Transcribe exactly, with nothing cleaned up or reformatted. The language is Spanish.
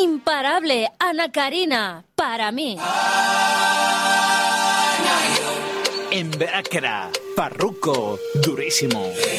Imparable, Ana Karina, para mí. En Bráquera, Parrucco, durísimo.